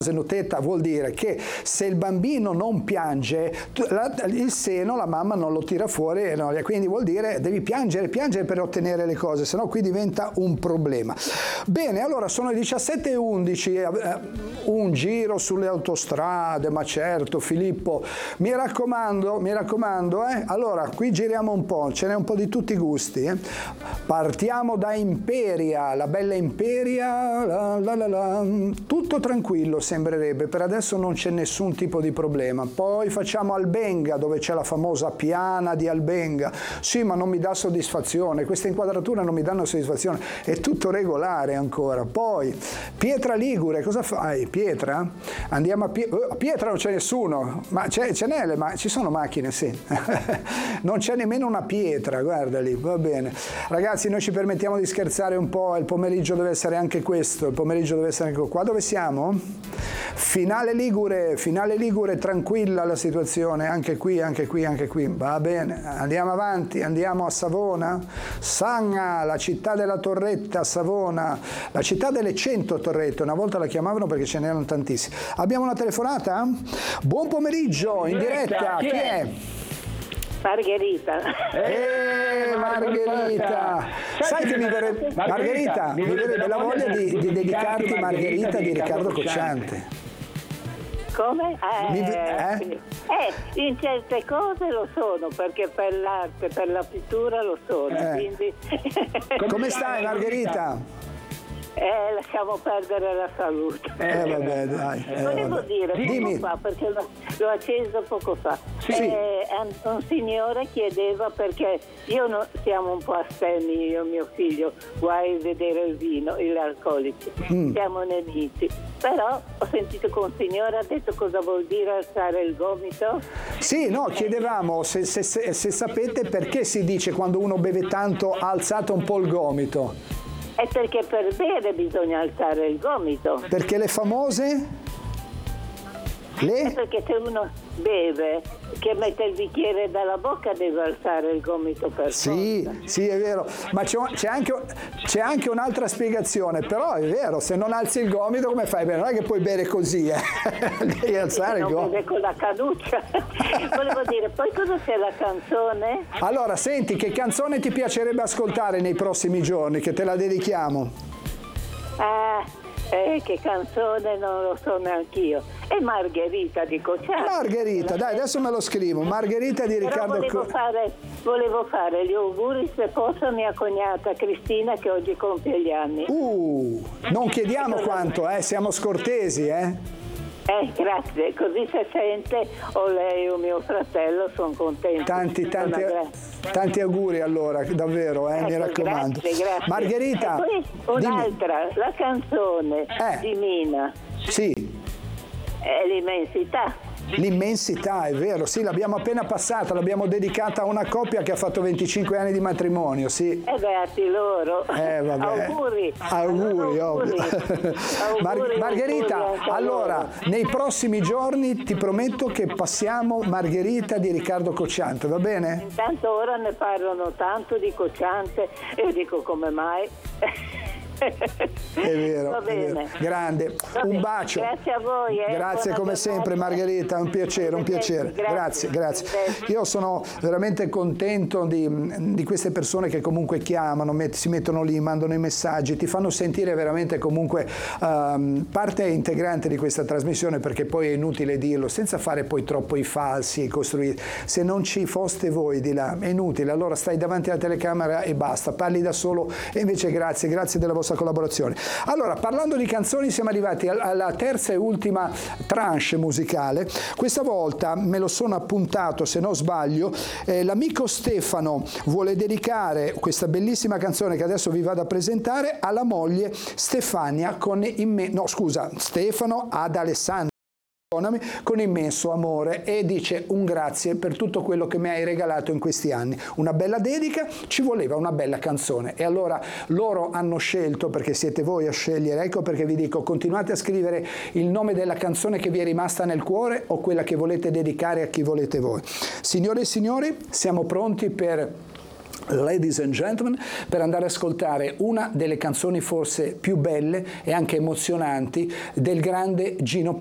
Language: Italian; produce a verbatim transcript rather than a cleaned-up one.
Zenotetta vuol dire che se il bambino non piange, la, il seno la mamma non lo tira fuori, no, quindi vuol dire devi piangere, piangere per ottenere le cose, sennò qui diventa un problema. Bene, allora sono le diciassette e undici, eh, un giro sulle autostrade, ma certo Filippo, mi raccomando, mi raccomando, eh? Allora qui giriamo un po', ce n'è un po' di tutti i gusti. Eh? Partiamo da Imperia, la bella Imperia, la, la, la, la, tutto tranquillo sembrerebbe, per adesso non c'è nessun tipo di problema. Poi facciamo Albenga, dove c'è la famosa piana di Albenga. Sì, ma non mi dà soddisfazione, queste inquadrature non mi danno soddisfazione, è tutto regolare ancora. Poi Pietra Ligure, cosa fai? Pietra? Andiamo a Pie- Pietra, non c'è nessuno, ma c'è, ce n'è, ma ci sono macchine, sì. Non c'è nemmeno una pietra, guarda lì, va bene. Ragazzi, noi ci permettiamo di scherzare un po', il pomeriggio deve essere anche questo, il pomeriggio deve essere anche qua. Dove siamo? Finale Ligure, finale Ligure, tranquilla la situazione, anche qui, anche qui, anche qui, va bene, andiamo avanti, andiamo a Savona, Sanga, la città della torretta, Savona, la città delle cento torrette, una volta la chiamavano perché ce n'erano tantissime. Abbiamo una telefonata? Buon pomeriggio, in diretta, chi è? Margherita. Eh, Margherita. Sai che mi verrebbe, Margherita, mi verrebbe la voglia di, di dedicarti Margherita di Riccardo Cocciante. Come? Eh, Mi, eh? sì. eh, in certe cose lo sono, perché per l'arte, per la pittura lo sono. Eh. Quindi... Come stai, Margherita? Eh, lasciamo perdere la salute. Eh vabbè, dai. Eh, Volevo vabbè. dire Dimmi. poco fa, perché l'ho, l'ho acceso poco fa. Sì. Eh, un, un signore chiedeva, perché io no, siamo un po' astemi, io e mio figlio, guai vedere il vino, gli alcolici, mm. siamo nemici. Però ho sentito che un signore ha detto cosa vuol dire alzare il gomito. Sì, no, chiedevamo se, se, se, se sapete perché si dice quando uno beve tanto ha alzato un po' il gomito. È perché per bere bisogna alzare il gomito. Perché le famose? Le? È perché se uno beve, che mette il bicchiere dalla bocca, deve alzare il gomito per Sì, forza. sì, è vero, ma c'è, c'è, anche, c'è anche un'altra spiegazione, però è vero, se non alzi il gomito come fai? Beh, non è che puoi bere così, eh. Devi alzare il gomito. Non beve con la canuccia. Volevo dire, poi cosa c'è la canzone? Allora, senti, che canzone ti piacerebbe ascoltare nei prossimi giorni, che te la dedichiamo? Ah, eh, che canzone non lo so neanch'io. È Margherita di Cocciante. Margherita, dai, adesso me lo scrivo. Margherita di Riccardo Cocciante. Volevo fare, volevo fare gli auguri, se posso, a mia cognata Cristina, che oggi compie gli anni. Uh, non chiediamo quanto, eh, siamo scortesi, eh. Eh, grazie, così se sente o lei o mio fratello sono contenti. Tanti, tanti, tanti auguri allora, davvero, eh, ecco, mi raccomando. Grazie, grazie. Margherita, e poi un'altra, dimmi. La canzone eh, di Mina. Sì. È l'immensità. L'immensità, è vero, sì, l'abbiamo appena passata, l'abbiamo dedicata a una coppia che ha fatto venticinque anni di matrimonio, sì. E beati loro. Eh, vabbè. Auguri. Auguri, auguri. ovvio. Mar- Margherita, auguri allora, loro. nei prossimi giorni ti prometto che passiamo Margherita di Riccardo Cocciante, va bene? Intanto ora ne parlano tanto di Cocciante e io dico come mai. È vero, Va bene. È vero. Grande, Va un bene. bacio. Grazie a voi. Eh. Grazie Buona come sempre Margherita, un piacere, un piacere. Grazie, grazie. Io sono veramente contento di, di queste persone che comunque chiamano, met, si mettono lì, mandano i messaggi, ti fanno sentire veramente comunque um, parte integrante di questa trasmissione, perché poi è inutile dirlo, senza fare poi troppo i falsi, costruire. Se non ci foste voi di là, è inutile, allora stai davanti alla telecamera e basta, parli da solo e invece grazie, grazie della vostra collaborazione. Allora, parlando di canzoni, siamo arrivati alla terza e ultima tranche musicale. Questa volta me lo sono appuntato, se non sbaglio, eh, l'amico Stefano vuole dedicare questa bellissima canzone che adesso vi vado a presentare alla moglie Stefania con imme- no scusa, Stefano ad Alessandro con immenso amore, e dice un grazie per tutto quello che mi hai regalato in questi anni, una bella dedica, ci voleva una bella canzone, e allora loro hanno scelto, perché siete voi a scegliere, ecco perché vi dico, continuate a scrivere il nome della canzone che vi è rimasta nel cuore o quella che volete dedicare a chi volete voi. Signore e signori, siamo pronti per Ladies and gentlemen, per andare ad ascoltare una delle canzoni forse più belle e anche emozionanti del grande Gino